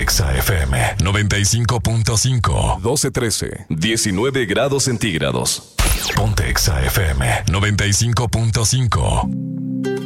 Exa FM 95.5. 12-13, 19 grados centígrados. Ponte Exa FM 95.5.